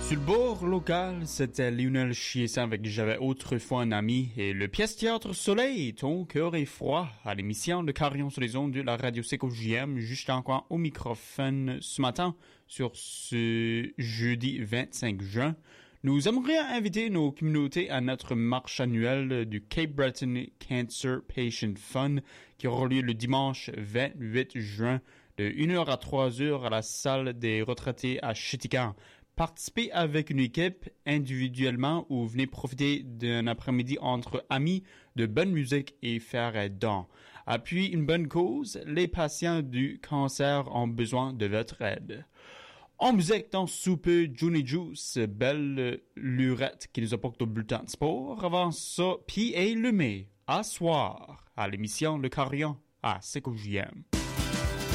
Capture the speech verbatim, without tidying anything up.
Sur le bord local, c'était Lionel Chiessin avec J'avais autrefois un ami et le pièce-théâtre Soleil, ton cœur est froid, à l'émission de Carillon sur les ondes de la radio C K J M, juste encore au microphone ce matin, sur ce jeudi vingt-cinq juin. Nous aimerions inviter nos communautés à notre marche annuelle du Cape Breton Cancer Patient Fund qui aura lieu le dimanche vingt-huit juin de une heure à trois heures à la salle des retraités à Chitican. Participez avec une équipe individuellement ou venez profiter d'un après-midi entre amis de bonne musique et faire un don. Appuie une bonne cause, les patients du cancer ont besoin de votre aide. En musique, dans sous peu, Johnny Juice, belle lurette qui nous apporte au bulletin de sport. Avant ça, P A Lemay, à soir, à l'émission Le Carillon, à C K J M.